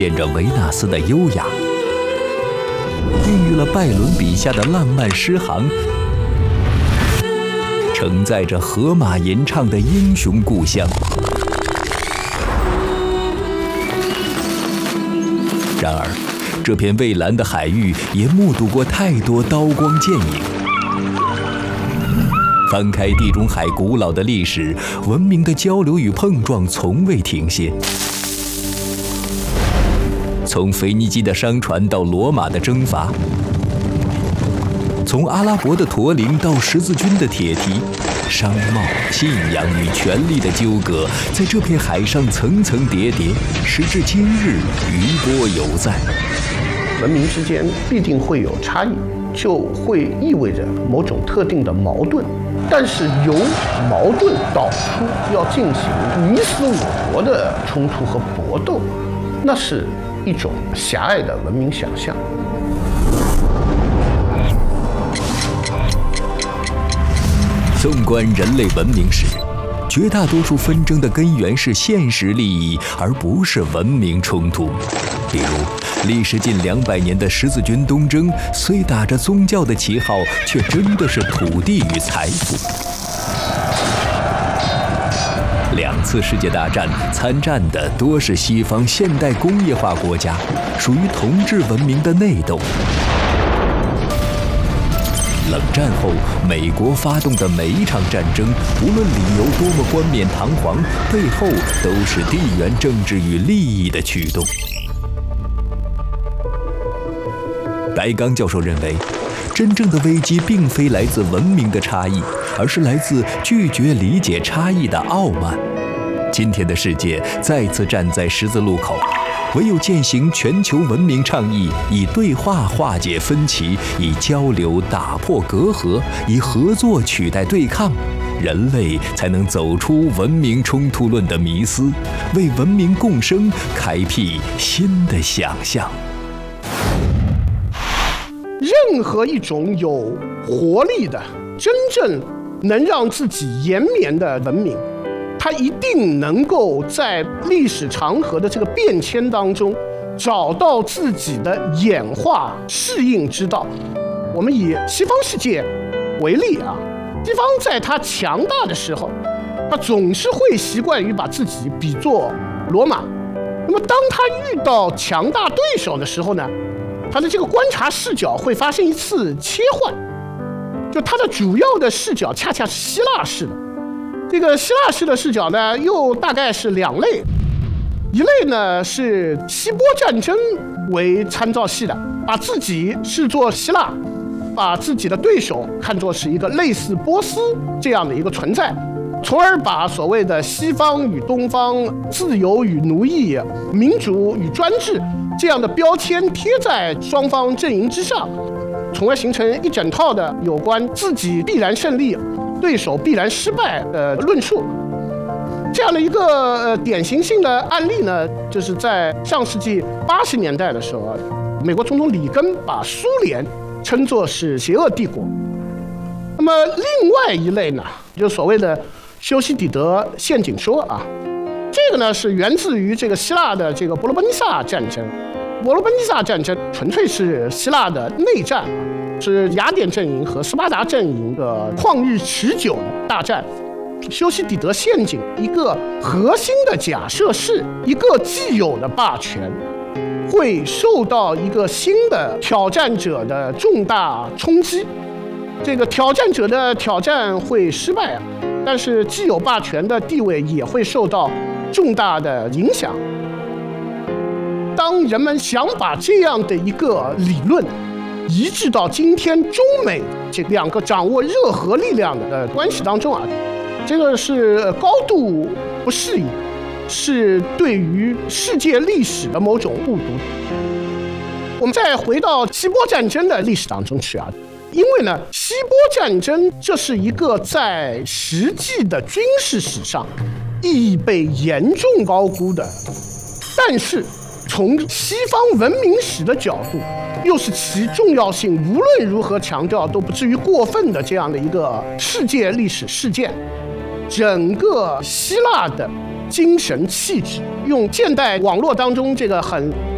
恋着维纳斯的优雅，孕育了拜伦笔下的浪漫诗行，承载着荷马吟唱的英雄故乡。然而，这片蔚蓝的海域也目睹过太多刀光剑影。翻开地中海古老的历史，文明的交流与碰撞从未停歇。从腓尼基的商船到罗马的征伐，从阿拉伯的驼铃到十字军的铁蹄，商贸、信仰与权力的纠葛，在这片海上层层叠叠，时至今日余波犹在。 文明之间必定会有差异，就会意味着某种特定的矛盾。但是由矛盾导出要进行你死我活的冲突和搏斗，那是一种狭隘的文明想象。 纵观人类文明史，绝大多数纷争的根源是现实利益，而不是文明冲突。比如，历时近200年的十字军东征，虽打着宗教的旗号，却真的是土地与财富。2次世界大战参战的多是西方现代工业化国家，属于同质文明的内斗。冷战后，美国发动的每一场战争，无论理由多么冠冕堂皇，背后都是地缘政治与利益的驱动。白刚教授认为，真正的危机并非来自文明的差异，而是来自拒绝理解差异的傲慢。今天的世界再次站在十字路口，唯有践行全球文明倡议，以对话化解分歧，以交流打破隔阂，以合作取代对抗，人类才能走出文明冲突论的迷思，为文明共生开辟新的想象。 任何一种有活力的、真正能让自己延绵的文明，它一定能够在历史长河的这个变迁当中，找到自己的演化适应之道。我们以西方世界为例啊，西方在它强大的时候，它总是会习惯于把自己比作罗马。那么当它遇到强大对手的时候呢，它的这个观察视角会发生一次切换，就它的主要的视角恰恰是希腊式的。这个希腊式的视角呢，又大概是2类，一类呢是希波战争为参照系的，把自己视作希腊，把自己的对手看作是一个类似波斯这样的一个存在，从而把所谓的西方与东方、自由与奴役、民主与专制这样的标签贴在双方阵营之上，从而形成一整套的有关自己必然胜利、对手必然失败的论述。这样的一个典型性的案例呢，就是在上世纪80年代的时候，美国总统里根把苏联称作是邪恶帝国。那么另外一类呢，就是所谓的修昔底德陷阱说啊，这个呢是源自于这个希腊的这个伯罗奔尼撒战争。伯罗奔尼撒战争纯粹是希腊的内战，是雅典阵营和斯巴达阵营的旷日持久的大战。修昔底德陷阱一个核心的假设是，一个既有的霸权会受到一个新的挑战者的重大冲击，这个挑战者的挑战会失败，但是既有霸权的地位也会受到重大的影响。当人们想把这样的一个理论移植到今天中美这2个掌握热核力量的关系当中啊，这个是高度不适宜，是对于世界历史的某种误读。我们再回到希波战争的历史当中去啊，因为呢，希波战争这是一个在实际的军事史上意义被严重高估的，但是从西方文明史的角度，又是其重要性无论如何强调都不至于过分的这样的一个世界历史事件。整个希腊的精神气质，用现代网络当中这个很